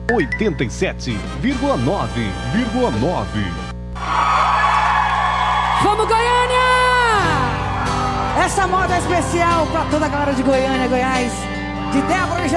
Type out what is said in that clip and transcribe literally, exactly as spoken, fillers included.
oitenta e sete vírgula nove. Vamos, Goiânia! Essa moda é especial pra toda a galera de Goiânia, Goiás. De Débora e